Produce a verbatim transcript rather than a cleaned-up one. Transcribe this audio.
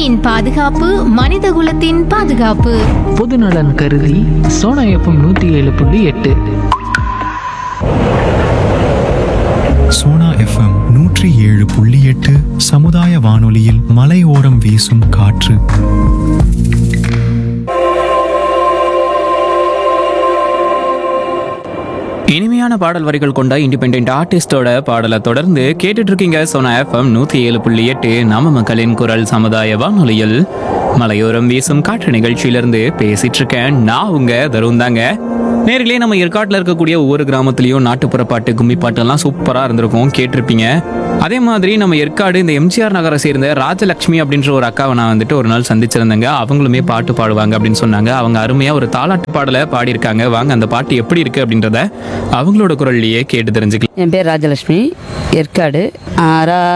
பூமியின் பாதுகாப்பு மனிதகுலத்தின் பாதுகாப்பு. பொதுநலன் கருதி சோனா எஃப்எம் நூற்றி ஏழு புள்ளி எட்டு. சோனா எஃப்எம் நூற்றி ஏழு புள்ளி எட்டு சமுதாய வானொலியில் மலையோரம் வீசும் காற்று. இனிமையான பாடல் வரிகள் கொண்ட இண்டிபெண்டன்ட் ஆர்டிஸ்டோட பாடலை தொடர்ந்து கேட்டுட்டு இருக்கீங்க சோனா எஃப்எம் நூத்தி ஏழு புள்ளி எட்டு நம்ம மக்களின் குரல் சமுதாய வானொலியில் மலையோரம் வீசும் காற்று நிகழ்ச்சியிலிருந்து பேசிட்டு இருக்கேன். நான் உங்க தருண் தாங்க. நேரிலே நம்ம ஏற்காட்டில் இருக்கக்கூடிய ஒவ்வொரு கிராமத்துலேயும் நாட்டுப்புற பாட்டு கும்மி பாட்டெல்லாம் சூப்பராக இருந்திருக்கும், கேட்டிருப்பீங்க. அதே மாதிரி நம்ம ஏற்காடு இந்த எம்ஜிஆர் நகரை சேர்ந்த ராஜலட்சுமி அப்படின்ற ஒரு அக்காவை நான் வந்துட்டு ஒரு நாள் சந்திச்சிருந்தேங்க. அவங்களுமே பாட்டு பாடுவாங்க அப்படின்னு சொன்னாங்க. அவங்க அருமையாக ஒரு தாலாட்டு பாடலை பாடியிருக்காங்க. வாங்க அந்த பாட்டு எப்படி இருக்கு அப்படின்றத அவங்களோட குரல்லையே கேட்டு தெரிஞ்சுக்கலாம். என் பேர் ராஜலட்சுமி, ஏற்காடு.